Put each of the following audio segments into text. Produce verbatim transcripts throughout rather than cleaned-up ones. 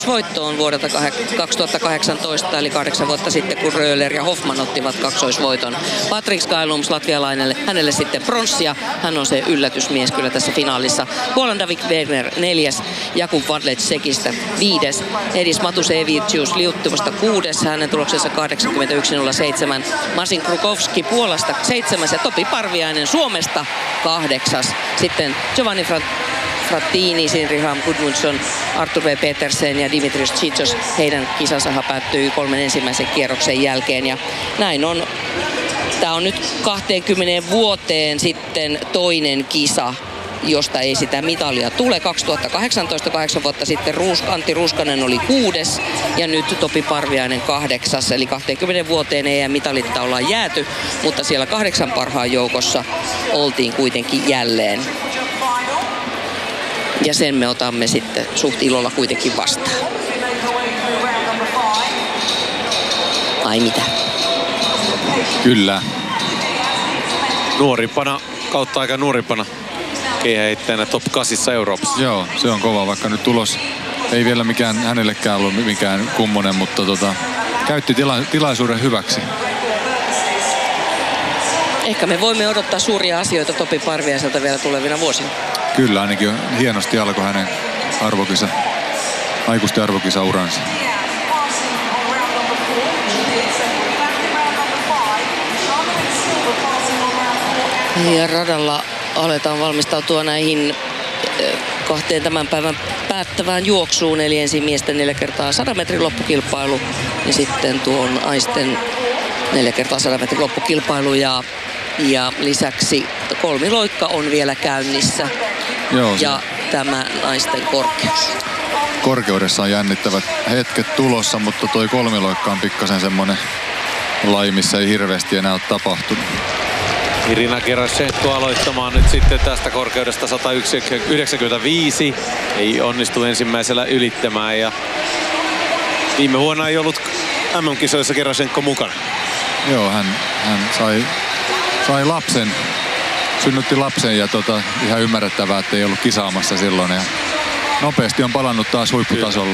voittoon vuodelta kaksituhattakahdeksantoista, eli kahdeksan vuotta sitten, kun Röhler ja Hoffman ottivat kaksoisvoiton. Patrick Skylums latvialainen, hänelle sitten pronssia. Hän on se yllätysmies kyllä tässä finaalissa. Puolan David Wegner neljäs, Jakub Vadlec Sekistä viides, Edis Matusevicius Liuttumasta kuudes, hänen tuloksensa kahdeksankymmentäyksi nolla seitsemän, Marcin Krukowski Puolasta seitsemäs ja Topi Parviainen Suomesta kahdeksas. Sitten Giovanni Frant Frattini, Sinriham Gudmundsson, Artur V. Petersen ja Dimitrios Tsitsos. Heidän kisansa päättyi kolmen ensimmäisen kierroksen jälkeen. Ja näin on. Tämä on nyt kaksikymmentä vuoteen sitten toinen kisa, josta ei sitä mitalia tule. kaksituhattakahdeksantoista, kahdeksan vuotta sitten Ruus, Antti Ruskanen oli kuudes ja nyt Topi Parviainen kahdeksas. Eli kaksikymmentä vuoteen ei mitalitta ollaan jääty, mutta siellä kahdeksan parhaan joukossa oltiin kuitenkin jälleen. Ja sen me otamme sitten suht ilolla kuitenkin vastaan. Ai mitä? Kyllä. Nuorimpana, kautta aika nuorimpana keihäittäjänä top kahdeksan Euroopassa. Joo, se on kova, vaikka nyt tulos ei vielä mikään hänellekään ollut mikään kummonen, mutta tota, käytti tila, tilaisuuden hyväksi. Ehkä me voimme odottaa suuria asioita Topi Parviaiselta vielä tulevina vuosina. Kyllä, ainakin hienosti alkoi hänen arvokisa, aikuisten arvokisauransa. Ja radalla aletaan valmistautua näihin kahteen tämän päivän päättävään juoksuun, eli ensin miesten neljä kertaa sadan metrin loppukilpailu ja sitten tuon naisten neljä kertaa sadan metrin loppukilpailu ja, ja lisäksi kolmiloikka on vielä käynnissä. Joo, ja tämä naisten korkeus. Korkeudessa on jännittävät hetket tulossa, mutta toi kolmiloikka on pikkasen semmonen laji, missä ei hirveästi enää ole tapahtunut. Irina Gerashenko aloittamaan nyt sitten tästä korkeudesta sata yhdeksänkymmentäviisi. Ei onnistu ensimmäisellä ylittämään ja viime vuonna ei ollut M M-kisoissa Gerashenko mukana. Joo, hän, hän sai, sai lapsen, synnytti lapsen ja tota, ihan ymmärrettävää, että ei ollut kisaamassa silloin. Ja nopeasti on palannut taas huipputasolla.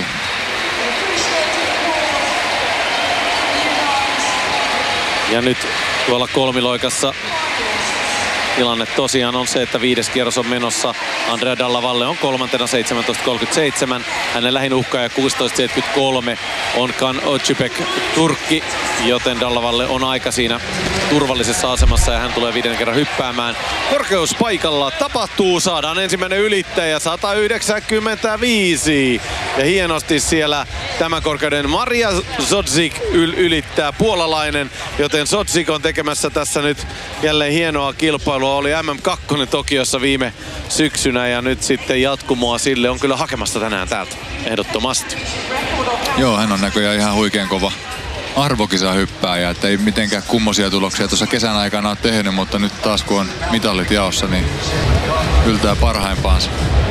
Ja nyt tuolla kolmiloikassa tilanne tosiaan on se, että viides kierros on menossa. Andrea Dalla Valle on kolmantena seitsemäntoista kolmekymmentäseitsemän. Hänen lähin uhkaaja kuusitoista seitsemänkymmentäkolme on Kan Ocipek Turkki, joten Dalla Valle on aika siinä turvallisessa asemassa ja hän tulee viiden kerran hyppäämään. Korkeuspaikalla tapahtuu, saadaan ensimmäinen ylittäjä sata yhdeksänkymmentäviisi. Ja hienosti siellä tämän korkeuden Maria Zodzik yl- ylittää puolalainen, joten Zodzik on tekemässä tässä nyt jälleen hienoa kilpailua. Oli M M kaksi Tokiossa viime syksynä ja nyt sitten jatkumoa sille on kyllä hakemassa tänään täältä ehdottomasti. Joo, hän on näköjään ihan huikean kova arvokisa hyppääjä, että ei mitenkään kummosia tuloksia tuossa kesän aikana ole tehnyt, mutta nyt taas kun on mitallit jaossa, niin yltää parhaimpaansa.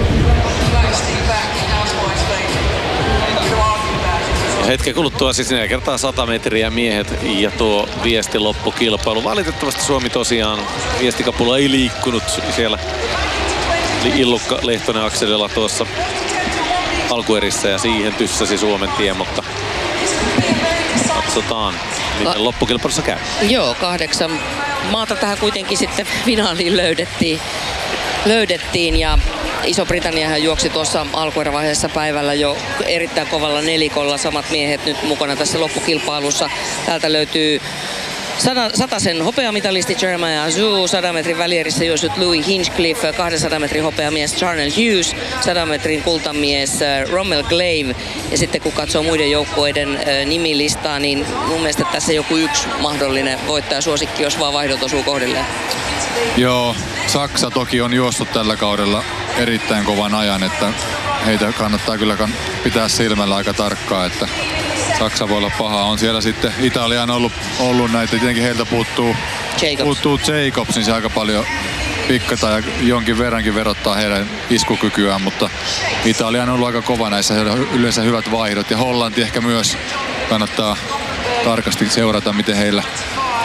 Hetken kuluttua siis neljä kertaa sata metriä miehet ja tuo viesti loppukilpailu. Valitettavasti Suomi tosiaan viestikapula ei liikkunut siellä Illukka Lehtonen akselilla tuossa alkuerissä ja siihen tyssäsi Suomen tie, mutta katsotaan miten loppukilpailussa käy. Joo, kahdeksan maata tähän kuitenkin sitten finaaliin löydettiin, löydettiin ja Iso-Britanniahan juoksi tuossa alkuerävaiheessa päivällä jo erittäin kovalla nelikolla. Samat miehet nyt mukana tässä loppukilpailussa. Täältä löytyy satasen hopeamitalisti Jeremiah Azu, sadan metrin välierissä juossut Louis Hinchcliffe, kahdensadan metrin hopeamies Charnel Hughes, sadan metrin kultamies Rommel Glaive. Ja sitten kun katsoo muiden joukkueiden nimilistaa, niin mun mielestä tässä joku yksi mahdollinen voittajasuosikki, jos vaan vaihdot osuu kohdilleen. Joo, Saksa toki on juossut tällä kaudella erittäin kovan ajan, että heitä kannattaa kyllä pitää silmällä aika tarkkaa, että Saksa voi olla paha. On siellä sitten Italian ollut, ollut näitä, tietenkin heiltä puuttuu Jacobs. puuttuu Jacobs, niin se aika paljon pikkata ja jonkin verrankin verottaa heidän iskukykyään, mutta Italia on ollut aika kova näissä, yleensä hyvät vaihdot ja Hollanti ehkä myös kannattaa tarkasti seurata, miten heillä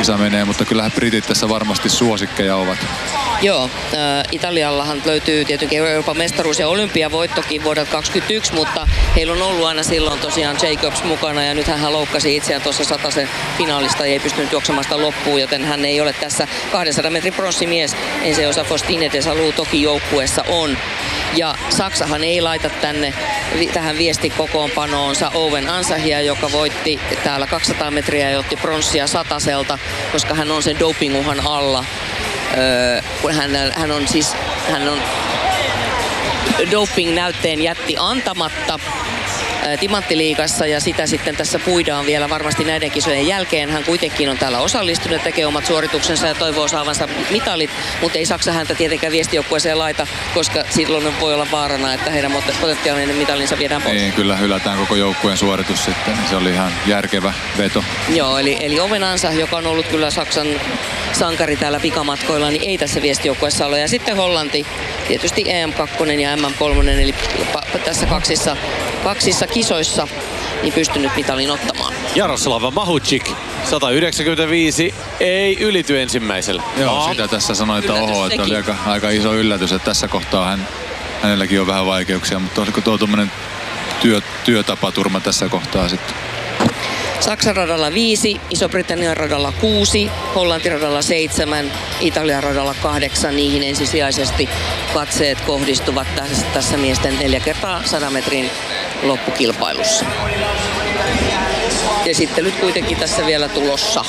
kisa menee, mutta kyllähän britit tässä varmasti suosikkeja ovat. Joo, äh, Italiallahan löytyy tietenkin Euroopan mestaruus ja olympiavoittokin vuodelta kaksikymmentäyksi, mutta heillä on ollut aina silloin tosiaan Jacobs mukana ja nythän hän loukkasi itseään tuossa satasen finaalista ja ei pystynyt juoksemaan sitä loppuun, joten hän ei ole tässä kahdensadan metrin pronssimies. Ensin osa Faustine Desalou toki joukkueessa on. Ja Saksahan ei laita tänne tähän viestikokoonpanoonsa Owen Ansahia, joka voitti täällä kaksisataa metriä ja otti pronssia sataselta, koska hän on sen dopinguhan alla. Öö, kun hän, hän on siis hän on doping-näytteen jätti antamatta ää, timanttiliigassa ja sitä sitten tässä puidaan vielä varmasti näiden kisojen jälkeen. Hän kuitenkin on täällä osallistunut ja tekee omat suorituksensa ja toivoo saavansa mitalit, mutta ei Saksa häntä tietenkään viestijoukkueeseen laita, koska silloin voi olla vaarana, että heidän potentiaalinen mitalinsa viedään pois. Niin, kyllä hylätään koko joukkueen suoritus sitten. Se oli ihan järkevä veto. Joo, eli, eli Owen Ansah, joka on ollut kyllä Saksan sankari täällä pikamatkoilla, niin ei tässä viestijoukkueessa ole. Ja sitten Hollanti, tietysti E M kaksi ja M M kolme, eli tässä kaksissa, kaksissa kisoissa niin pystynyt mitalin ottamaan. Jaroslava Mahucik, sata yhdeksänkymmentäviisi, ei ylity ensimmäisellä. Joo, no. Sitä tässä sanoi, että oho, että oli aika, aika iso yllätys, että tässä kohtaa hän, hänelläkin on vähän vaikeuksia, mutta olisiko tuo tuommoinen työ, työtapaturma tässä kohtaa sitten? Saksan radalla viisi, Iso-Britannian radalla kuusi, Hollantin radalla seitsemän, Italian radalla kahdeksan. Niihin ensisijaisesti katseet kohdistuvat tässä, tässä miesten neljä kertaa sadan metrin loppukilpailussa. Esittelyt kuitenkin tässä vielä tulossa.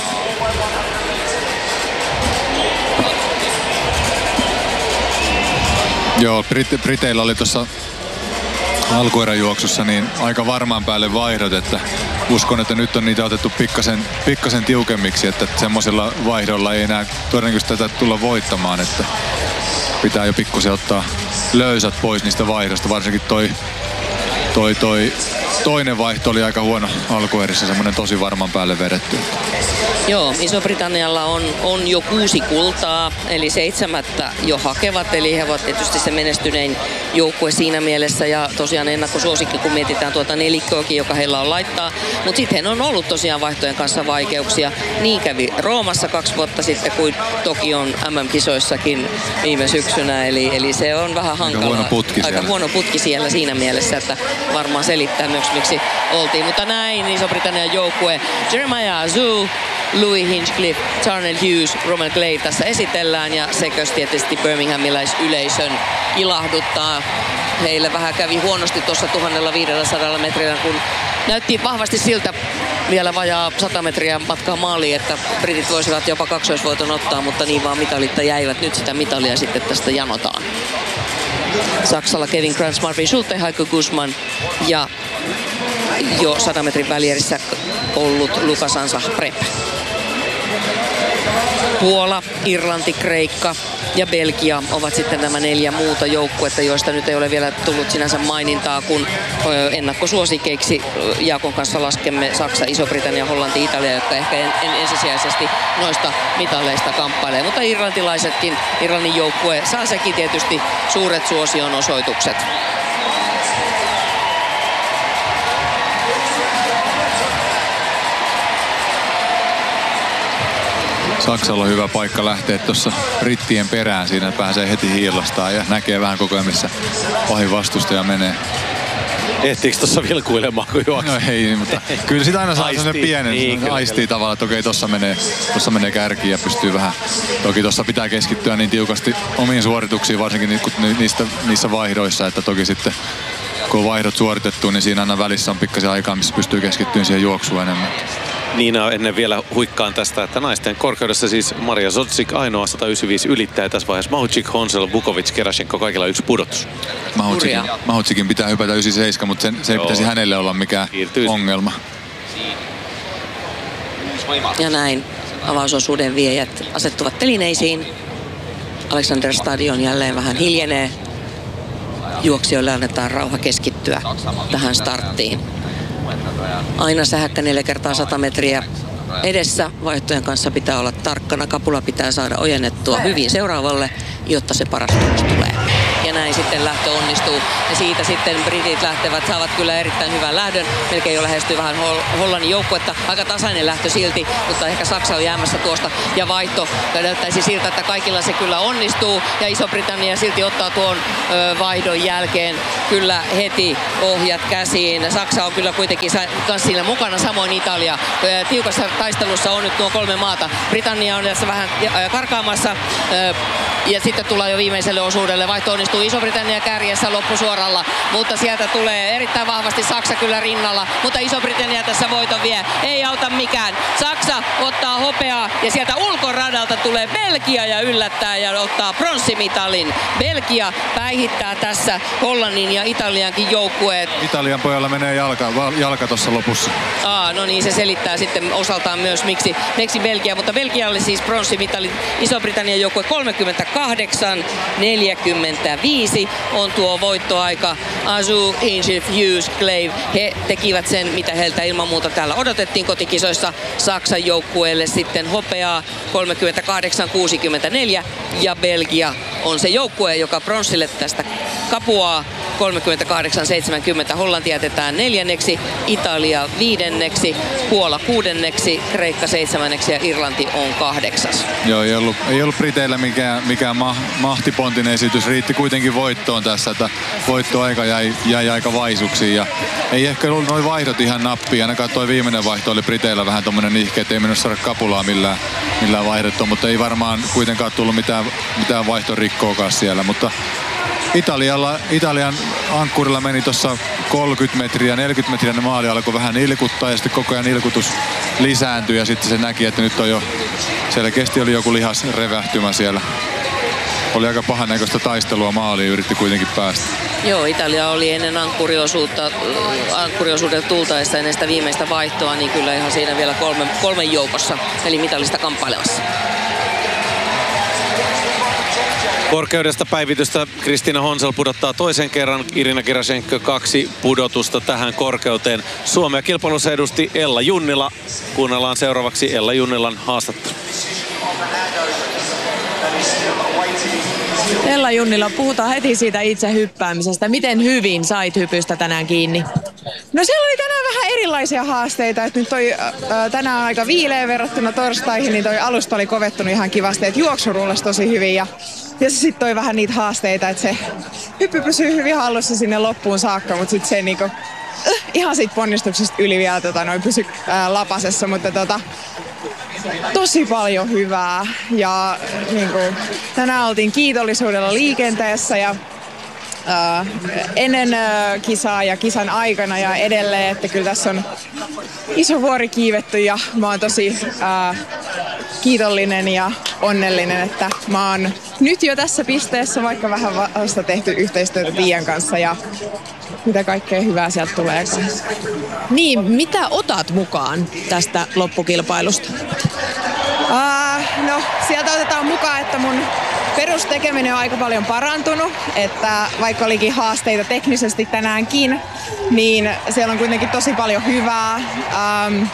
Joo, Brit- Briteillä oli tuossa alkueräjuoksussa niin aika varmaan päälle vaihdot, että uskon, että nyt on niitä otettu pikkasen, pikkasen tiukemmiksi, että semmoisilla vaihdoilla ei enää todennäköisesti tätä tulla voittamaan, että pitää jo pikkusen ottaa löysät pois niistä vaihdoista, varsinkin toi, toi, toi toinen vaihto oli aika huono alkuerissä, semmoinen tosi varman päälle vedetty. Joo, Iso-Britannialla on, on jo kuusi kultaa, eli seitsemättä jo hakevat, eli he ovat tietysti se menestynein joukkue siinä mielessä, ja tosiaan ennakkosuosikki, kun mietitään tuota nelikköäkin, joka heillä on laittaa. Mutta sitten on ollut tosiaan vaihtojen kanssa vaikeuksia. Niin kävi Roomassa kaksi vuotta sitten, kuin Tokion M M-kisoissakin viime syksynä, eli, eli se on vähän hankala. Aika huono putki Aika siellä. huono putki siellä siinä mielessä, että varmaan selittää myös, miksi oltiin. Mutta näin Iso-Britannian joukkue Jeremiah Azu, Louis Hinchcliffe, Charnel Hughes, Roman Glade tässä esitellään ja sekös tietysti birminghamilaisyleisön ilahduttaa. Heille vähän kävi huonosti tuossa tuhatviisisataa metrillä, kun näytti vahvasti siltä vielä vajaa sata metriä matkaa maaliin, että britit voisivat jopa kaksoisvoiton ottaa, mutta niin vaan mitalitta jäivät. Nyt sitä mitalia sitten tästä janotaan. Saksalla Kevin Kranz, Marvin Schulte, Heiko Guzman ja jo sadan metrin välierissä ollut Lukas Ansah Prep. Puola, Irlanti, Kreikka ja Belgia ovat sitten nämä neljä muuta joukkuetta, joista nyt ei ole vielä tullut sinänsä mainintaa, kun ennakkosuosikeiksi Jaakon kanssa laskemme Saksa, Iso-Britannia, Hollanti, Italia, jotka ehkä en, en ensisijaisesti noista mitaleista kamppailee. Mutta irlantilaisetkin, Irlannin joukkue saa sekin tietysti suuret suosion osoitukset. Saksalla on hyvä paikka lähteä tuossa brittien perään. Siinä pääsee heti hiillastaan ja näkee vähän koko ajan, missä pahin vastustaja menee. Ehtiikö tuossa vilkuilemaan, kun juoksi? No ei, mutta kyllä sitä aina saa sellainen pienen, niin, aistii tavallaan, että okei, tuossa menee, tossa menee kärkiin ja pystyy vähän. Toki tuossa pitää keskittyä niin tiukasti omiin suorituksiin, varsinkin niistä, niissä vaihdoissa, että toki sitten kun on vaihdot suoritettu, niin siinä aina välissä on pikkasen aikaa, missä pystyy keskittymään siihen juoksuun enemmän. Niina, ennen vielä huikkaan tästä, että naisten korkeudessa siis Maria Zotsik ainoa sata yhdeksänkymmentäviisi ylittää tässä vaiheessa. Mahucik, Honsel, Vukovic, Gerashenko, kaikilla yksi pudotus. Mahucikin, Mahucikin pitää hypätä yhdeksänkymmentäseitsemän, mutta sen, se ei pitäisi hänelle olla mikään Siirtyisi. ongelma. Ja näin avausosuuden viejät asettuvat telineisiin. Alexander Stadion jälleen vähän hiljenee. Juoksijoille annetaan rauha keskittyä tähän starttiin. Aina sähäkkä neljä kertaa sata metriä edessä. Vaihtojen kanssa pitää olla tarkkana. Kapula pitää saada ojennettua hyvin seuraavalle, jotta se paras tulos tulee. Ja näin sitten lähtö onnistuu. Ja siitä sitten britit lähtevät, saavat kyllä erittäin hyvän lähdön. Melkein jo lähestyy vähän Hollannin joukkuetta. Aika tasainen lähtö silti, mutta ehkä Saksa on jäämässä tuosta. Ja vaihto näyttäisi siltä, että kaikilla se kyllä onnistuu. Ja Iso-Britannia silti ottaa tuon ö, vaihdon jälkeen kyllä heti ohjat käsiin. Saksa on kyllä kuitenkin kans siinä mukana, samoin Italia. Ö, tiukassa taistelussa on nyt nuo kolme maata. Britannia on tässä vähän karkaamassa. Ö, ja sitten tullaan jo viimeiselle osuudelle. Vaihto onnistuu Iso-Britannia kärjessä loppusuoralla. Mutta sieltä tulee erittäin vahvasti Saksa kyllä rinnalla. Mutta Iso-Britannia tässä voiton vie. Ei auta mikään. Saksa ottaa hopeaa ja sieltä ulkoradalta tulee Belgia ja yllättää ja ottaa pronssimitalin. Belgia päihittää tässä Hollannin ja Italiankin joukkueet. Italian pojalla menee jalka, jalka tuossa lopussa. Aa, no niin, se selittää sitten osaltaan myös miksi, miksi Belgia, mutta Belgia oli siis pronssimitali. Iso-Britannian joukkue kolmekymmentäkahdeksan neljäkymmentäviisi on tuo voittoaika. Azu, Hinschiff, Hughes, Clave, he tekivät sen, mitä heiltä ilman muuta täällä odotettiin kotikisoissa. Saksan joukkueelle sitten hopeaa kolmekymmentäkahdeksan kuusikymmentäneljä ja Belgia on se joukkue, joka pronssille tästä kapuaa. kolmekymmentäkahdeksan seitsemänkymmentä. Hollanti jätetään neljänneksi, Italia viidenneksi, Puola kuudenneksi, Kreikka seitsemänneksi ja Irlanti on kahdeksas. Joo, ei ollut, ei ollut Briteillä mikään, mikään ma, mahtipontin esitys. Riitti kuitenkin voittoon tässä, että voittoaika jäi, jäi aika vaisuksi. Ja ei ehkä ollut noin vaihdot ihan nappia. Ainakaan toi viimeinen vaihto oli Briteillä vähän tommonen ihke, ettei mennyt saada kapulaa millään, millään vaihdettua. Mutta ei varmaan kuitenkaan tullut mitään, mitään vaihtorikkoakaan siellä. Mutta Italialla, Italian ankkurilla meni tuossa kolmekymmentä metriä, neljäkymmentä metriä ne maali alkoi vähän ilkuttaa ja sitten koko ajan ilkutus lisääntyi ja sitten se näki, että nyt on jo selkeästi oli joku lihas revähtymä siellä. Oli aika pahan näköistä taistelua maaliin, yritti kuitenkin päästä. Joo, Italia oli ennen ankkuriosuutta, ankkuriosuuden tultaessa ennen sitä viimeistä vaihtoa, niin kyllä ihan siinä vielä kolme, kolmen joukossa, eli mitalista kamppailemassa. Korkeudesta päivitystä Kristiina Honsel pudottaa toisen kerran. Irina Gerashenko kaksi pudotusta tähän korkeuteen. Suomea kilpailussa edusti Ella Junnila. Kuunnellaan seuraavaksi Ella Junnilan haastattelu. Ella Junnila, puhutaan heti siitä itse hyppäämisestä. Miten hyvin sait hypystä tänään kiinni? No siellä oli tänään vähän erilaisia haasteita. Et nyt toi äh, tänään aika viileä verrattuna torstaihin, niin toi alusta oli kovettunut ihan kivasti. Et juoksu rullasi tosi hyvin ja, ja se sitten toi vähän niitä haasteita, että se hyppy pysyy hyvin hallussa sinne loppuun saakka, mutta sitten se niinku, äh, ihan siitä ponnistuksesta yli vielä tota, noin pysy äh, lapasessa, mutta tota, tosi paljon hyvää ja niin kuin, tänään oltiin kiitollisuudella liikenteessä ja äh, ennen äh, kisaa ja kisan aikana ja edelleen, että kyllä tässä on iso vuori kiivetty ja mä oon tosi äh, kiitollinen ja onnellinen, että mä oon nyt jo tässä pisteessä, vaikka vähän vasta tehty yhteistyötä Tiian kanssa ja mitä kaikkea hyvää sieltä tulee kanssa. Niin, mitä otat mukaan tästä loppukilpailusta? Uh, no, sieltä otetaan mukaan, että mun perustekeminen on aika paljon parantunut, että vaikka olikin haasteita teknisesti tänäänkin, niin siellä on kuitenkin tosi paljon hyvää. Um,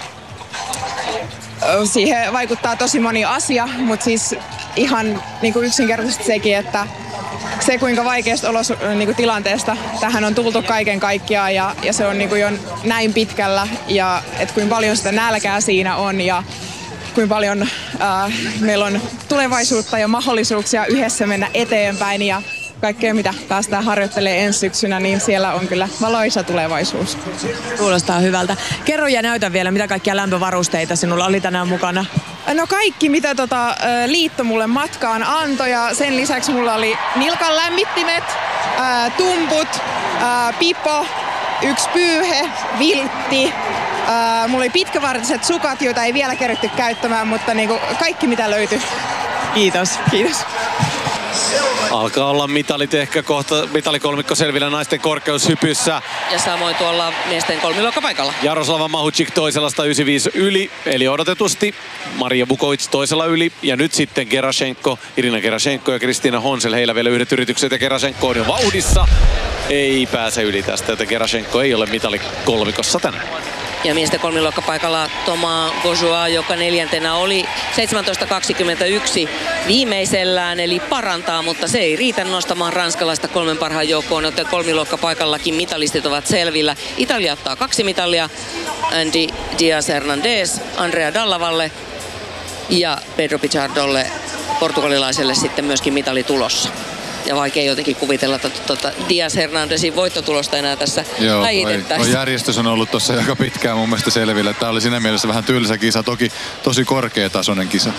siihen vaikuttaa tosi moni asia, mutta siis ihan niin kuin yksinkertaisesti sekin, että se kuinka vaikeasta olosu- niin kuin tilanteesta tähän on tultu kaiken kaikkiaan ja, ja se on niin kuin jo näin pitkällä ja että kuinka paljon sitä nälkää siinä on ja kuinka paljon äh, meillä on tulevaisuutta ja mahdollisuuksia yhdessä mennä eteenpäin ja kaikkea mitä päästään harjoittelemaan ensi syksynä, niin siellä on kyllä valoisa tulevaisuus. Kuulostaa hyvältä. Kerro ja näytä vielä, mitä kaikkia lämpövarusteita sinulla oli tänään mukana. No kaikki, mitä tota, liitto mulle matkaan antoi ja sen lisäksi mulla oli nilkan lämmittimet, ää, tumput, ää, pipo, yksi pyyhe, viltti. Ää, mulla oli pitkävartiset sukat, joita ei vielä keritty käyttämään, mutta niinku kaikki mitä löytyi. Kiitos. Kiitos. Alkaa olla mitalit ehkä kohta, mitalikolmikko selvillä naisten korkeushypyssä. Ja samoin tuolla miesten kolmiluokkapaikalla. Jaroslava Mahučík toisella sata yhdeksänkymmentäviisi yli, eli odotetusti. Maria Vukovic toisella yli. Ja nyt sitten Gerashenko, Irina Gerashenko ja Kristiina Honsel. Heillä vielä yhdet yritykset ja Gerashenko on jo vauhdissa. Ei pääse yli tästä, joten Gerashenko ei ole mitalikolmikossa tänään. Ja miesten kolmiluokkapaikalla Thomas Bourgeois, joka neljäntenä oli seitsemäntoista kaksikymmentäyksi viimeisellään, eli parantaa, mutta se ei riitä nostamaan ranskalaista kolmen parhaan joukkoon, joten kolmiluokkapaikallakin mitalistit ovat selvillä. Italia ottaa kaksi mitalia, Andy Diaz Hernandez, Andrea Dallavalle ja Pedro Pichardolle, portugalilaiselle sitten myöskin mitali tulossa. Ja vaikea jotenkin kuvitella, että tuota Diaz Hernandezin voittotulosta enää tässä läjitettäisiin. Joo, järjestys on ollut tuossa aika pitkään mun mielestä selvillä. Tämä oli siinä mielessä vähän tylsä kisa, toki tosi korkeatasoinen kisa.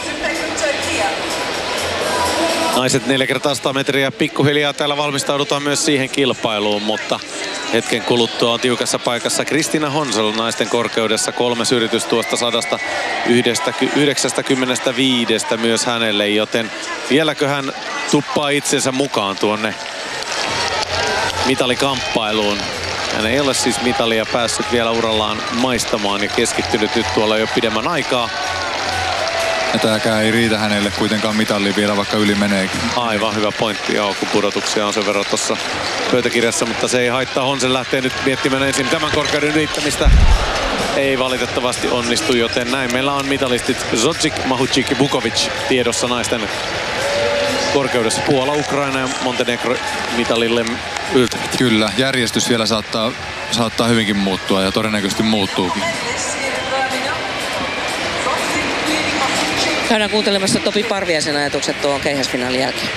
Naiset neljä kertaa sata metriä pikkuhiljaa. Täällä valmistaudutaan myös siihen kilpailuun, mutta hetken kuluttua on tiukassa paikassa Kristina Honsel naisten korkeudessa. Kolmes yritys tuosta sadasta yhdeksästäkymmenestäviidestä myös hänelle, joten vieläkö hän tuppaa itsensä mukaan tuonne mitalikamppailuun. Hän ei ole siis mitalia päässyt vielä urallaan maistamaan ja keskittynyt nyt tuolla jo pidemmän aikaa. Ja tääkään ei riitä hänelle kuitenkaan mitalliin vielä, vaikka yli meneekin. Aivan hyvä pointti, joo, kun pudotuksia on sen verran tuossa pöytäkirjassa, mutta se ei haittaa. Honsen lähtee nyt miettimään ensin tämän korkeuden ylittämistä. Ei valitettavasti onnistu, joten näin meillä on mitalistit Zojic, Mahucic ja Bukovic tiedossa naisten korkeudessa. Puola, Ukraina ja Montenegro mitalille yltävät. Kyllä, järjestys vielä saattaa, saattaa hyvinkin muuttua ja todennäköisesti muuttuukin. Käydään kuuntelemassa Topi Parviaisen ajatukset tuon keihäsfinaalin jälkeen.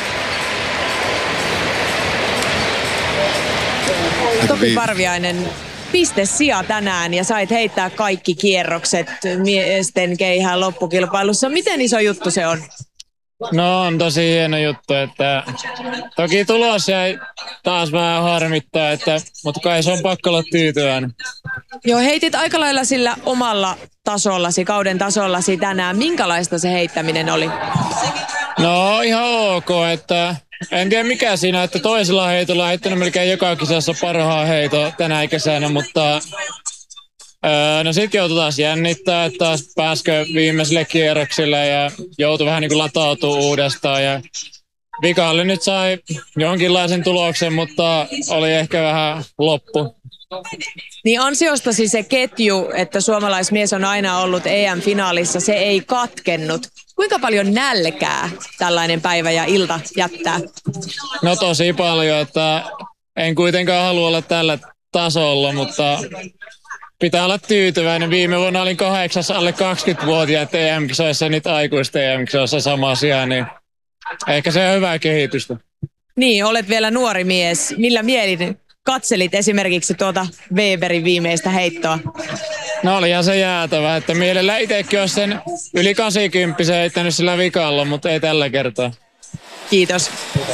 Topi Parviainen, pistesija tänään ja sait heittää kaikki kierrokset miesten keihään loppukilpailussa. Miten iso juttu se on? No on tosi hieno juttu, että toki tulos jäi taas vähän harmittaa, että, mutta kai se on pakko olla tyytyväinen. Joo, heitit aika lailla sillä omalla tasollasi, kauden tasollasi tänään. Minkälaista se heittäminen oli? No ihan ok, että en tiedä mikä siinä, että toisella heitolla heittänyt melkein joka kisassa parhaan heito tänä kesänä, mutta öö, no sit joutui taas jännittää, että taas pääskö viimeiselle kierroksille ja joutui vähän niin kuin latautua uudestaan ja Vikalle nyt sai jonkinlaisen tuloksen, mutta oli ehkä vähän loppu. Niin ansiostasi se ketju, että suomalaismies on aina ollut E M-finaalissa, se ei katkennut. Kuinka paljon nälkää tällainen päivä ja ilta jättää? No tosi paljon, että en kuitenkaan halua olla tällä tasolla, mutta pitää olla tyytyväinen. Viime vuonna olin kahdeksas alle kaksikymmentävuotiaat E M-kisoissa, nyt aikuisten E M-kisoissa sama asia, niin ehkä se on hyvää kehitystä. Niin, olet vielä nuori mies. Millä mielin katselit esimerkiksi tuota Weberin viimeistä heittoa? No olihan se jäätävä, että mielellä itsekin olisi sen yli kahdeksankymmentä heittänyt sillä vikalla, mutta ei tällä kertaa. Kiitos.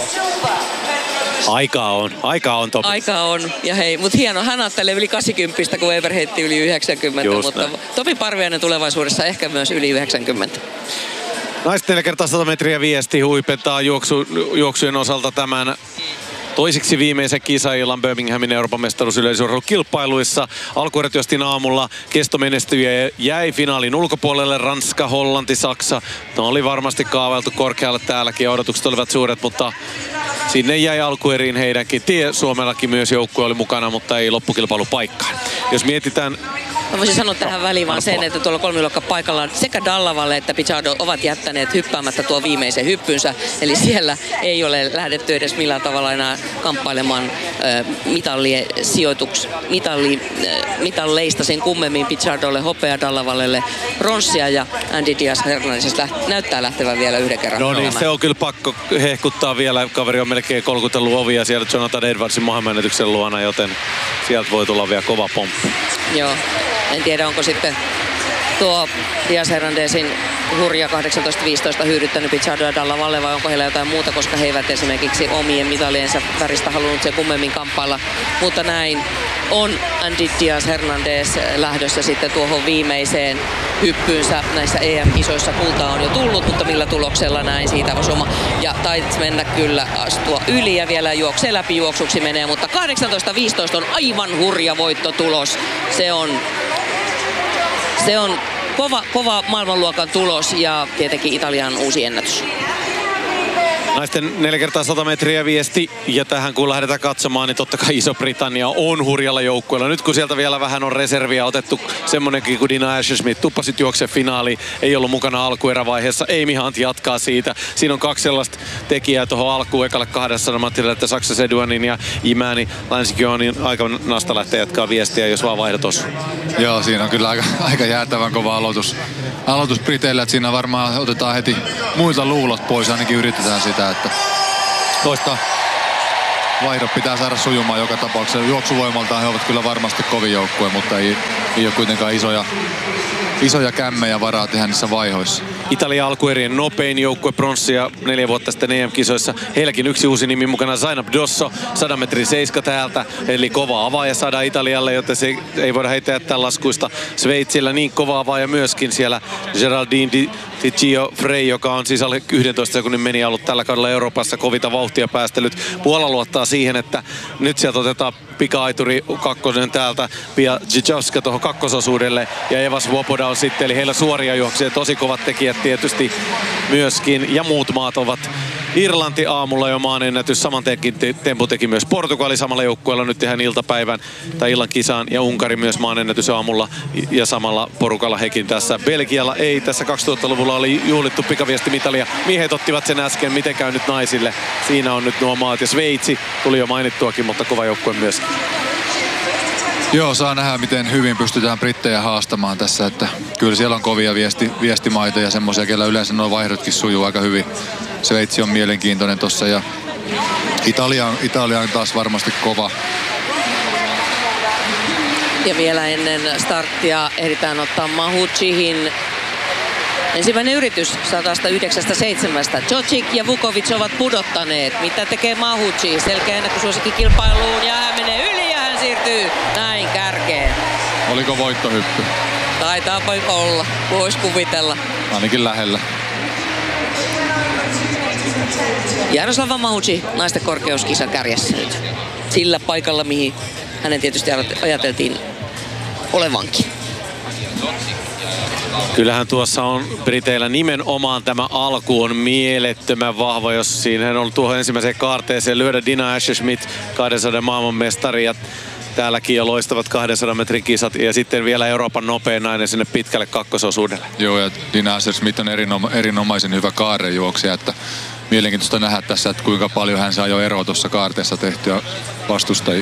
Aikaa on, aikaa on Topi. Aika on, ja hei, mutta hieno, hän ajattelee yli kahdeksankymmentä, kun Weber heitti yli yhdeksänkymmentä, Just mutta näin. Topi Parviainen tulevaisuudessa ehkä myös yli yhdeksänkymmentä. Naiset neljä kertaa sata metriä viesti huipentaa juoksu, juoksujen osalta tämän toisiksi viimeisen kisaillan Birminghamin Euroopan mestaruusyleisurheilukilpailuissa. Alkuerät jostin aamulla kestomenestyjä jäi finaalin ulkopuolelle. Ranska, Hollanti, Saksa. No oli varmasti kaavailtu korkealle täälläkin ja odotukset olivat suuret, mutta sinne jäi alkueriin heidänkin tie. Suomellakin myös joukkue oli mukana, mutta ei loppukilpailupaikkaan. Jos mietitään... Mä voisin sanoa tähän väliin vaan sen, että tuolla kolmiluokka paikalla sekä Dallavalle että Pichardo ovat jättäneet hyppäämättä tuo viimeisen hyppynsä. Eli siellä ei ole lähdetty edes millään tavalla enää kamppailemaan äh, mitallien sijoituks, mitalli, äh, mitalleista sen kummemmin. Pichardolle hopea, Dallavallelle pronssia ja Andy Diaz Hernandez läht, näyttää lähtevän vielä yhden kerran. No niin, se on kyllä pakko hehkuttaa vielä. Kaveri on melkein kolkutellut ovia siellä Jonathan Edwardsin maailmanennätyksen luona, joten sieltä voi tulla vielä kova pomppu. Joo. En tiedä, onko sitten tuo Diaz Hernandezin hurja kahdeksantoista viisitoista hyödyttänyt Pichardo ja Dallavalle vai onko heillä jotain muuta, koska he eivät esimerkiksi omien mitaliensa väristä halunnut sen kummemmin kamppailla. Mutta näin on Andy Diaz Hernandez lähdössä sitten tuohon viimeiseen hyppyynsä. Näissä E M-kisoissa kultaa on jo tullut, mutta millä tuloksella näin siitä osuma. Ja taisi mennä kyllä astua yli ja vielä juoksee läpi juoksuksi menee, mutta kahdeksantoista viisitoista on aivan hurja voittotulos. Se on Se on kova, kova maailmanluokan tulos ja tietenkin Italian uusi ennätys. Naisten neljä kertaa sata metriä viesti. Ja tähän kun lähdetään katsomaan, niin totta kai Iso-Britannia on hurjalla joukkueella. Nyt kun sieltä vielä vähän on reserviä otettu, semmonenkin kuin Dina Asher-Smith tuppasit juokse finaaliin. Ei ollut mukana alkuerävaiheessa. Amy Hunt jatkaa siitä. Siinä on kaksi sellaista tekijää tuohon alkuun ekalle kahdessadan metrillä, että Saksa Seduanin ja Imani Länsikionin aika nasta lähtee jatkaa viestiä, jos vaan vaihdat osuu. Joo, siinä on kyllä aika, aika jäätävän kova aloitus. Aloitus Briteillä, että siinä varmaan otetaan heti muilta luulot pois, ainakin yritetään sitä, että toista vaihdot pitää saada sujumaan joka tapauksessa. Juoksuvoimaltaan he ovat kyllä varmasti kovin joukkue, mutta ei, ei ole kuitenkaan isoja, isoja kämmejä varaa tehdä niissä vaihoissa. Italia alkuerien nopein joukkue pronssia neljä vuotta sitten E M-kisoissa. Heilläkin yksi uusi nimi mukana, Zainab Dosso, sadan metrin seiska täältä. Eli kova avaaja saadaan Italialle, joten se ei voida heitä jättää laskuista. Sveitsillä niin kova avaaja myöskin siellä Geraldine Di Ticcio Frey, joka on siis alle yhdentoista sekunnin meni ollut tällä kaudella Euroopassa kovita vauhtia päästellyt. Puola luottaa siihen, että nyt sieltä otetaan pika-aituri kakkonen täältä. Pia Dziczowska tuohon kakkososuudelle ja Eva Svoboda on sitten. Eli heillä suoria juoksia, tosi kovat tekijät tietysti myöskin. Ja muut maat ovat Irlanti aamulla jo maanennätys. Saman tempu teki myös Portugali samalla joukkueella nyt ihan iltapäivän tai illan kisaan. Ja Unkari myös maanennätys aamulla ja samalla porukalla hekin tässä. Belgialla ei tässä kaksituhattaluvulla oli juhlittu pikaviesti Italia. Miehet ottivat sen äsken, miten käy nyt naisille. Siinä on nyt nuo maat ja Sveitsi tuli jo mainittuakin, mutta kova joukkue myös. Joo, saa nähdä, miten hyvin pystytään brittejä haastamaan tässä, että kyllä siellä on kovia viesti, viestimaita ja semmoisia, kellä yleensä nuo vaihdotkin sujuu aika hyvin. Sveitsi on mielenkiintoinen tossa ja Italia, Italia on taas varmasti kova. Ja vielä ennen starttia ehditään ottaa Mahuchihin ensimmäinen yritys sata yhdeksän seitsemän. Jocic ja Vukovic ovat pudottaneet. Mitä tekee Mahuchi? Selkeä ennakkosuosikki kilpailuun ja hän menee yli ja hän siirtyy näin kärkeen. Oliko voittohyppy? Taitaapa olla, voisi kuvitella. Ainakin lähellä. Jaroslava Mahuchi naisten korkeuskisa kärjessä nyt. Sillä paikalla, mihin hänen tietysti ajateltiin olevankin. Kyllähän tuossa on Briteillä nimenomaan tämä alku on mielettömän vahva, jos siinä on tuohon ensimmäiseen kaarteeseen lyödä Dina Asher-Smith, kahdensadan maailmanmestari ja täälläkin jo loistavat kahdensadan metrin kisat ja sitten vielä Euroopan nopein nainen sinne pitkälle kakkososuudelle. Joo, ja Dina Asher-Smith on erinoma- erinomaisen hyvä kaarrejuoksija, että mielenkiintoista nähdä tässä, että kuinka paljon hän saa jo eroa tuossa kaarteessa tehtyä vastustajia.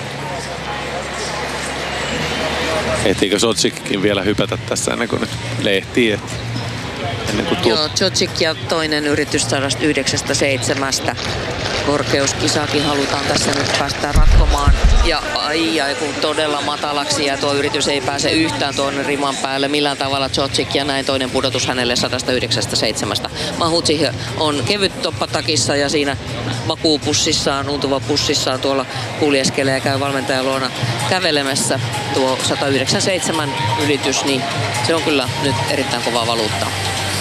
Ehtiikö Jocickin vielä hypätä tässä ennen kuin nyt lehtii? Ennen kuin tuo... Joo, Jocic ja toinen yritys sata yhdeksän seitsemän. Korkeuskisaakin halutaan tässä nyt päästä ratkomaan. Ja ai ai kun todella matalaksi ja tuo yritys ei pääse yhtään tuonne riman päälle millään tavalla Jocic ja näin toinen pudotus hänelle sata yhdeksän seitsemän. Mahuchi on kevyt toppatakissa ja siinä vakuupussissaan, untuva pussissaan tuolla kuljeskelee ja käy valmentajan luona kävelemässä. Tuo sata yhdeksän seitsemän ylitys, niin se on kyllä nyt erittäin kovaa valuuttaa.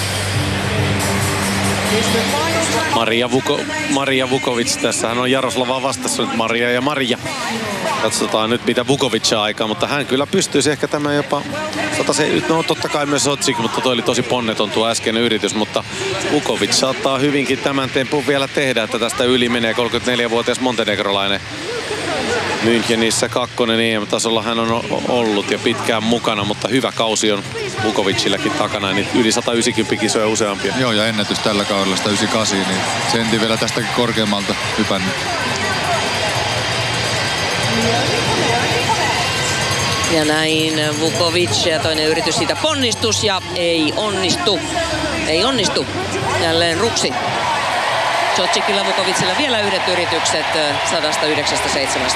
Maria, Vuko, Maria Vukovic, tässähän on Jaroslavaa vastassa nyt Maria ja Maria. Katsotaan nyt mitä Vukovic aikaa, mutta hän kyllä pystyisi ehkä tämä jopa sata seitsemän, no totta kai myös Jocic, mutta toi oli tosi ponneton tuo äskeinen yritys, mutta Vukovic saattaa hyvinkin tämän tempun vielä tehdä, että tästä yli menee kolmekymmentäneljävuotias montenegrolainen. Münchenissä kakkonen E M-tasolla hän on ollut ja pitkään mukana, mutta hyvä kausi on Vukovicilläkin takana, niin yli sata yhdeksänkymmentä kisoja useampia. Joo, ja ennätys tällä kaudella sata yhdeksänkymmentäkahdeksan, niin sentin vielä tästäkin korkeammalta hypännyt. Ja näin Vukovic ja toinen yritys siitä ponnistus ja ei onnistu. Ei onnistu. Jälleen ruksi. Jocicilla Vukovicilla vielä yhdet yritykset sata yhdeksän seitsemän.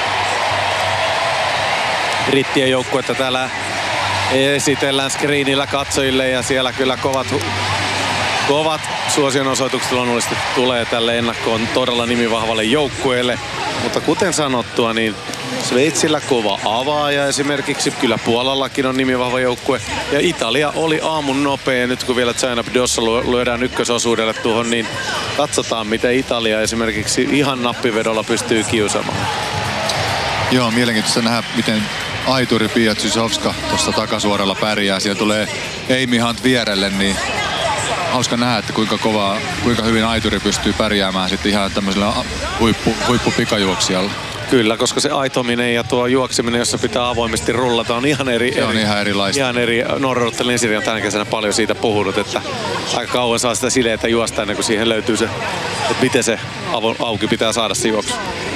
Brittien joukkuetta täällä esitellään screenillä katsojille ja siellä kyllä kovat, kovat suosionosoitukset luonnollisesti tulee tälle ennakkoon todella nimivahvalle joukkueelle. Mutta kuten sanottua, niin Sveitsillä kova avaaja esimerkiksi, kyllä Puolallakin on nimivahva joukkue. Ja Italia oli aamun nopea, nyt kun vielä Zainab Dosso lyödään ykkösosuudelle tuohon, niin katsotaan miten Italia esimerkiksi ihan nappivedolla pystyy kiusaamaan. Joo, mielenkiintoista nähdä miten aituri Pia Dziczowska tuossa takasuoralla pärjää. Siellä tulee Amy Hunt vierelle, niin hauska nähdä, että kuinka kovaa, kuinka hyvin aituri pystyy pärjäämään sitten ihan tämmöisellä huippu, huippupikajuoksijalla. Kyllä, koska se aitominen ja tuo juokseminen, jossa pitää avoimesti rullata, on ihan eri. Se on eri, ihan erilaista. Ihan eri. Norrottelin Lensiri on tänä kesänä paljon siitä puhunut, että aika kauan saa sitä sileitä juosta ennen kuin siihen löytyy se, että miten se auki pitää saada se juoksu.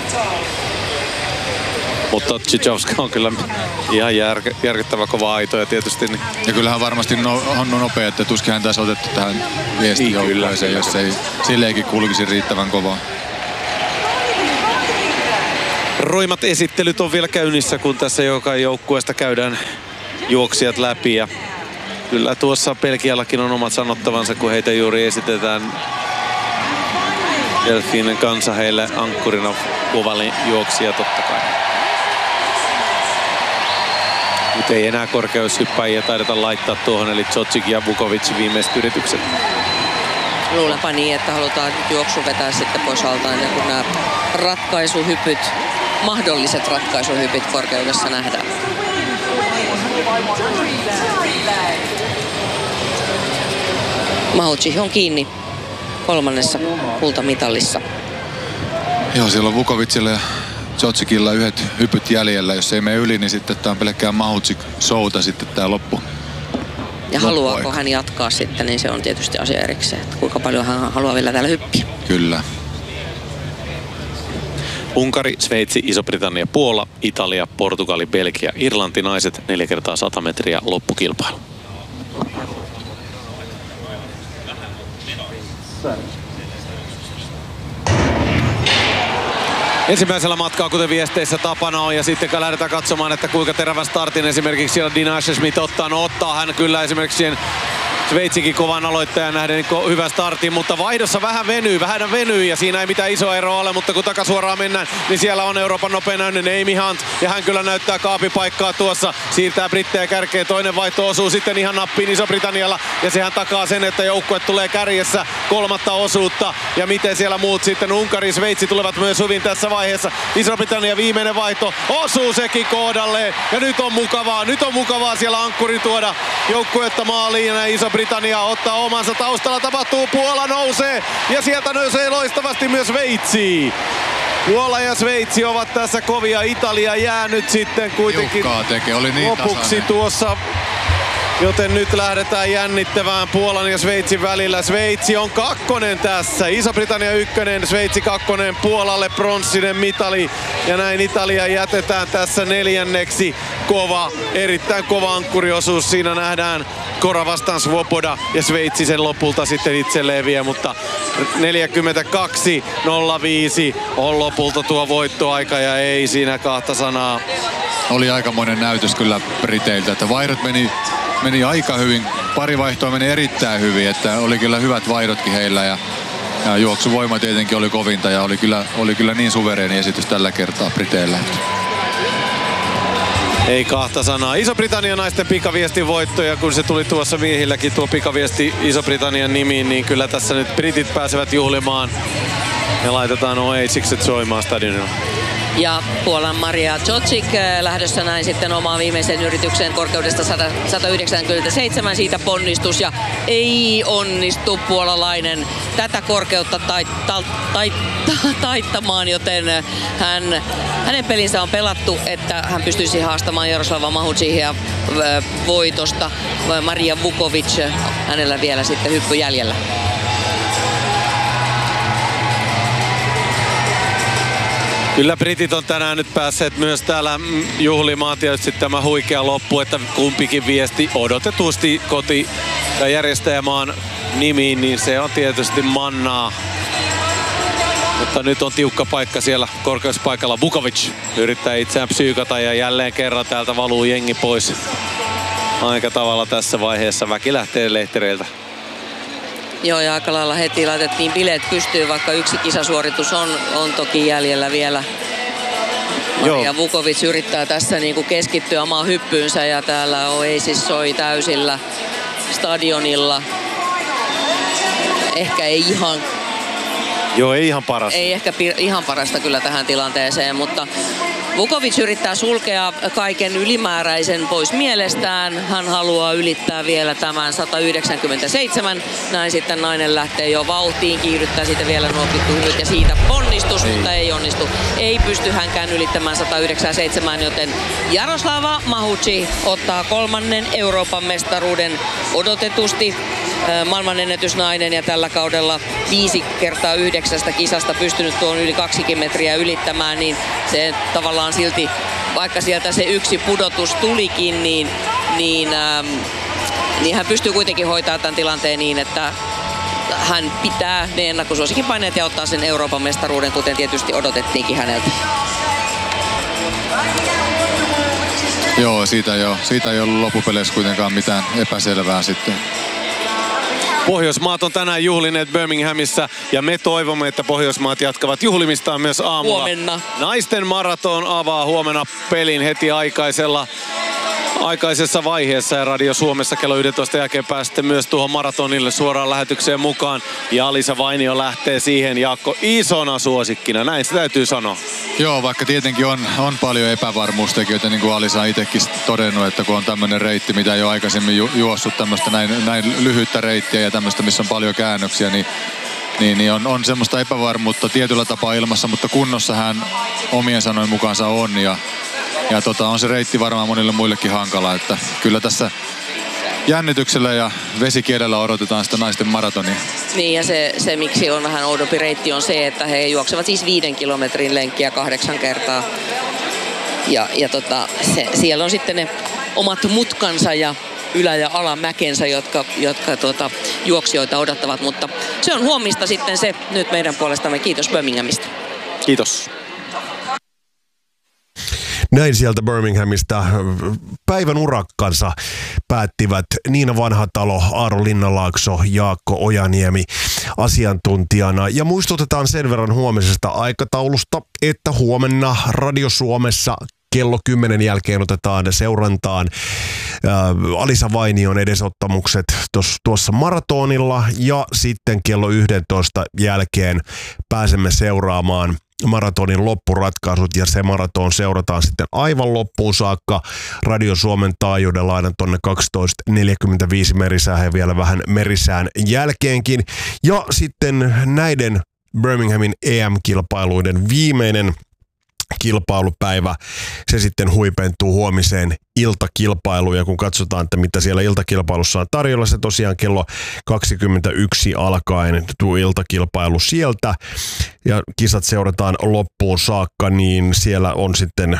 Mutta Chichowska on kyllä ihan järke, järkyttävä kova aito ja tietysti... Niin... Ja kyllähän varmasti no, on nopea, että tuskin hän tässä otettu tähän viestijoukkueeseen, jos ei silleenkin kulkisi riittävän kovaa. Roimat esittelyt on vielä käynnissä, kun tässä joka joukkueesta käydään juoksijat läpi. Ja kyllä tuossa Belgiallakin on omat sanottavansa, kun heitä juuri esitetään. Delfinen kanssa heille ankkurina Kovalin juoksija totta kai. Nyt ei enää korkeushyppäjiä taideta laittaa tuohon, eli Zocic ja Vukovic viimeiset yritykset. Luulenpa niin, että halutaan nyt juoksu vetää sitten pois alta ennen kuin nämä ratkaisuhypyt, mahdolliset ratkaisuhypyt korkeudessa nähdään. Mahouchi on kiinni kolmannessa kultamitalissa. Joo, siellä on Vukovicilla ja Zocicilla yhdet hypyt jäljellä. Jos ei mene yli, niin sitten tämä on pelkkää Mahouchi showta sitten tämä loppu. Ja haluaako hän jatkaa sitten, niin se on tietysti asia erikseen, että kuinka paljon hän haluaa vielä täällä hyppiä. Kyllä. Unkari, Sveitsi, Iso-Britannia, Puola, Italia, Portugali, Belgia, Irlanti, naiset neljä kertaa sata metriä loppukilpailu. Ensimmäisellä matkaa, kuten viesteissä tapana on, ja sitten kun lähdetään katsomaan, että kuinka terävän startin esimerkiksi siellä Dean Asher-Smith ottaa. No ottaa hän kyllä esimerkiksi siihen Sveitsikin kovan aloittajan nähden niin hyvä startti, mutta vaihdossa vähän venyy, vähän venyy ja siinä ei mitään iso eroa ole, mutta kun takasuoraan mennään, niin siellä on Euroopan nopein näyinen Amy Hunt ja hän kyllä näyttää kaapipaikkaa tuossa, siirtää brittejä kärkeen, toinen vaihto osuu sitten ihan nappiin Iso-Britannialla ja sehän takaa sen, että joukkue tulee kärjessä kolmatta osuutta ja miten siellä muut sitten Unkari, Sveitsi tulevat myös hyvin tässä vaiheessa. Iso-Britannia viimeinen vaihto osuu sekin kohdalleen ja nyt on mukavaa, nyt on mukavaa siellä ankkurin tuoda joukkuetta maaliin ja iso Britannia ottaa omansa, taustalla tapahtuu, Puola nousee ja sieltä nousee loistavasti myös Sveitsi. Puola ja Sveitsi ovat tässä kovia, Italia jää nyt sitten kuitenkin tekee, oli niin lopuksi tasainen tuossa. Joten nyt lähdetään jännittävään Puolan ja Sveitsin välillä. Sveitsi on kakkonen tässä. Iso-Britannia ykkönen, Sveitsi kakkonen, Puolalle pronssinen mitali. Ja näin Italia jätetään tässä neljänneksi. Kova, erittäin kova ankkuriosuus. Siinä nähdään Kora vastaan Svoboda ja Sveitsi sen lopulta sitten itselleen vie. Mutta neljäkymmentäkaksi nolla viisi on lopulta tuo voittoaika ja ei siinä kahta sanaa. Oli aikamoinen näytös kyllä Briteiltä, että vaihdot meni Meni aika hyvin, pari vaihtoa meni erittäin hyvin, että oli kyllä hyvät vaihdotkin heillä ja, ja juoksuvoima tietenkin oli kovinta ja oli kyllä, oli kyllä niin suvereeni esitys tällä kertaa Briteillä. Ei kahta sanaa. Iso-Britannian naisten pikaviestin voitto ja kun se tuli tuossa miehilläkin tuo pikaviesti Iso-Britannian nimiin, niin kyllä tässä nyt britit pääsevät juhlimaan ja laitetaan Oasikset soimaan stadionilla. Ja Puolan Maria Zocic lähdössä näin sitten omaan viimeisen yrityksen korkeudesta sata yhdeksänkymmentäseitsemän siitä ponnistus ja ei onnistu puolalainen tätä korkeutta tait, tait, tait, taittamaan, joten hän, hänen pelinsä on pelattu, että hän pystyisi haastamaan Jaroslava Mahouchia voitosta. Maria Vukovic, hänellä vielä sitten hyppy jäljellä. Kyllä britit on tänään nyt päässeet myös täällä juhlimaan tietysti tämä huikea loppu, että kumpikin viesti odotetusti koti- ja järjestäjämaan nimiin, niin se on tietysti mannaa. Mutta nyt on tiukka paikka siellä korkeuspaikalla. Vukovic yrittää itseään psyykata ja jälleen kerran täältä valuu jengi pois. Aika tavalla tässä vaiheessa väki lähtee lehtereiltä. Joo, ja aika lailla heti laitettiin bileet pystyyn, vaikka yksi kisasuoritus on, on toki jäljellä vielä. Maria Vukovic yrittää tässä niin kuin keskittyä omaan hyppyynsä ja täällä Oasis soi täysillä stadionilla. Ehkä ei ihan... Joo, ei ihan parasta. Ei ehkä ihan parasta kyllä tähän tilanteeseen, mutta Vukovic yrittää sulkea kaiken ylimääräisen pois mielestään. Hän haluaa ylittää vielä tämän sata yhdeksänkymmentäseitsemän. Näin sitten nainen lähtee jo vauhtiin, kiihdyttää siitä vielä nuo pikkuhyvyt ja siitä ponnistus, ei. mutta ei onnistu. Ei pysty hänkään ylittämään sata yhdeksänkymmentäseitsemän, joten Jaroslava Mahuci ottaa kolmannen Euroopan mestaruuden odotetusti. Maailmanennätysnainen ja tällä kaudella viisi kertaa yhdeksästä kisasta pystynyt tuon yli kaksikymmentä metriä ylittämään, niin se tavallaan silti, vaikka sieltä se yksi pudotus tulikin, niin, niin, ähm, niin hän pystyy kuitenkin hoitamaan tämän tilanteen niin, että hän pitää ne ennakkosuosikin paineet ja ottaa sen Euroopan mestaruuden, kuten tietysti odotettiinkin häneltä. Joo, siitä ei, ole, siitä ei ollut loppupeleissä kuitenkaan mitään epäselvää sitten. Pohjoismaat on tänään juhlineet Birminghamissa ja me toivomme, että Pohjoismaat jatkavat juhlimistaan myös aamulla. Huomenna. Naisten maraton avaa huomenna pelin heti aikaisella, aikaisessa vaiheessa ja Radio Suomessa kello yksitoista jälkeen pääsette myös tuohon maratonille suoraan lähetykseen mukaan. Ja Alisa Vainio lähtee siihen, Jaakko, isona suosikkina, näin se täytyy sanoa. Joo, vaikka tietenkin on, on paljon epävarmuustekijöitä, niin kuin Alisa on itsekin todennut, että kun on tämmöinen reitti, mitä ei ole aikaisemmin ju- juossut tämmöistä näin, näin lyhyttä reittiä ja tämmöistä, missä on paljon käännöksiä, niin, niin, niin on, on semmoista epävarmuutta tietyllä tapaa ilmassa, mutta kunnossa hän omien sanojen mukaansa on ja, ja tota, on se reitti varmaan monille muillekin hankala, että kyllä tässä jännityksellä ja vesikielellä odotetaan sitä naisten maratonia. Niin ja se, se miksi on vähän oudompi reitti on se, että he juoksevat siis viiden kilometrin lenkkiä kahdeksan kertaa. Ja, ja tota, se, siellä on sitten ne omat mutkansa ja ylä- ja alamäkensä, jotka, jotka tuota, juoksijoita odottavat. Mutta se on huomista sitten se nyt meidän puolestamme. Kiitos Birminghamista. Kiitos. Näin sieltä Birminghamista päivän urakkansa päättivät Niina Vanhatalo, Aaro Linnanlaakso, Jaakko Ojaniemi asiantuntijana. Ja muistutetaan sen verran huomisesta aikataulusta, että huomenna Radio Suomessa kello kymmenen jälkeen otetaan seurantaan ää, Alisa Vainion edesottamukset tos, tuossa maratonilla ja sitten kello yksitoista jälkeen pääsemme seuraamaan maratonin loppuratkaisut ja se maraton seurataan sitten aivan loppuun saakka Radio Suomen taajuudella aina tonne kaksitoista neljäkymmentäviisi merisään ja vielä vähän merisään jälkeenkin. Ja sitten näiden Birminghamin E M-kilpailuiden viimeinen kilpailupäivä, se sitten huipentuu huomiseen iltakilpailuun ja kun katsotaan, että mitä siellä iltakilpailussa on tarjolla, se tosiaan kello kaksikymmentäyksi alkaen tuo iltakilpailu sieltä ja kisat seurataan loppuun saakka, niin siellä on sitten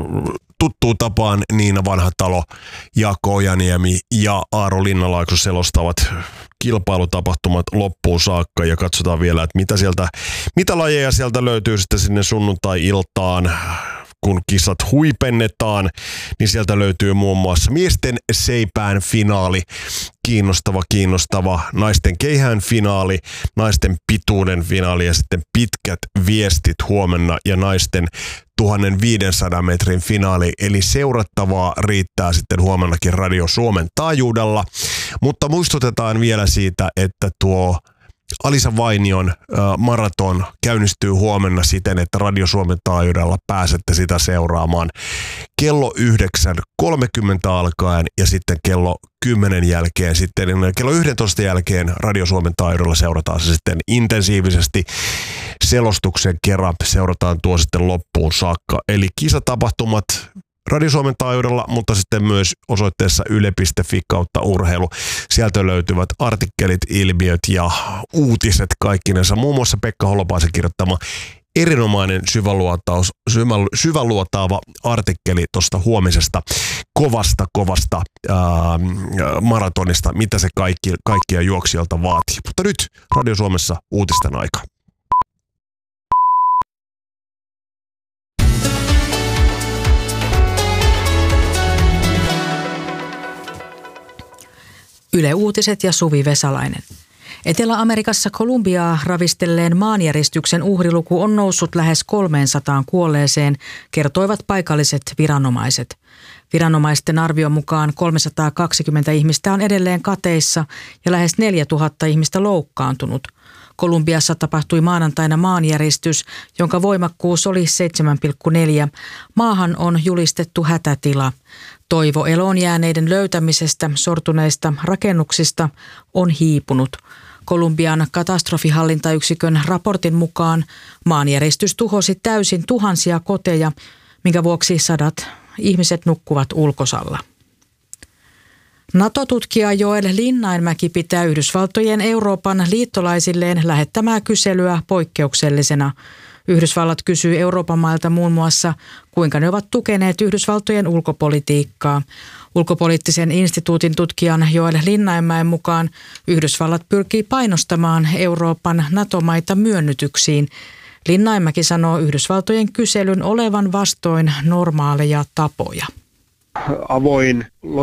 tuttuun tapaan Niina Vanhatalo, Jaakko Ojaniemi ja Aaro Linnanlaakso selostavat kilpailutapahtumat loppuun saakka ja katsotaan vielä, että mitä sieltä, mitä lajeja sieltä löytyy sitten sinne sunnuntai-iltaan, kun kisat huipennetaan, niin sieltä löytyy muun muassa miesten seipään finaali, kiinnostava, kiinnostava, naisten keihään finaali, naisten pituuden finaali ja sitten pitkät viestit huomenna ja naisten tuhatviisisataa metrin finaali, eli seurattavaa riittää sitten huomennakin Radio Suomen taajuudella, mutta muistutetaan vielä siitä, että tuo Alisa Vainion äh, maraton käynnistyy huomenna siten, että Radio Suomen taajuudella pääsette sitä seuraamaan kello yhdeksän kolmekymmentä alkaen ja sitten kello kymmenen jälkeen, sitten kello yksitoista jälkeen Radio Suomen taajuudella seurataan se sitten intensiivisesti selostuksen kerran, seurataan tuo sitten loppuun saakka. Eli kisatapahtumat Radio Suomen taajuudella, mutta sitten myös osoitteessa yle piste fi kautta urheilu. Sieltä löytyvät artikkelit, ilmiöt ja uutiset kaikkinensa. Muun muassa Pekka Holopaisen kirjoittama erinomainen syväluotaus, syväluotaava artikkeli tuosta huomisesta kovasta, kovasta ää, maratonista, mitä se kaikki, kaikkia juoksijoilta vaatii. Mutta nyt Radio Suomessa uutisten aika. Yle Uutiset ja Suvi Vesalainen. Etelä-Amerikassa Kolumbiaa ravistelleen maanjäristyksen uhriluku on noussut lähes kolmeensataan kuolleeseen, kertoivat paikalliset viranomaiset. Viranomaisten arvion mukaan kolmesataakaksikymmentä ihmistä on edelleen kateissa ja lähes neljätuhatta ihmistä loukkaantunut. Kolumbiassa tapahtui maanantaina maanjäristys, jonka voimakkuus oli seitsemän pilkku neljä. Maahan on julistettu hätätila. Toivo eloon jääneiden löytämisestä sortuneista rakennuksista on hiipunut. Kolumbian katastrofihallintayksikön raportin mukaan maanjäristys tuhosi täysin tuhansia koteja, minkä vuoksi sadat ihmiset nukkuvat ulkosalla. NATO-tutkija Joel Linnainmäki pitää Yhdysvaltojen Euroopan liittolaisilleen lähettämää kyselyä poikkeuksellisena. Yhdysvallat kysyy Euroopan mailta muun muassa, kuinka ne ovat tukeneet Yhdysvaltojen ulkopolitiikkaa. Ulkopoliittisen instituutin tutkijan Joel Linnainmäen mukaan Yhdysvallat pyrkii painostamaan Euroopan NATO-maita myönnytyksiin. Linnainmäki sanoo Yhdysvaltojen kyselyn olevan vastoin normaaleja tapoja. Avoin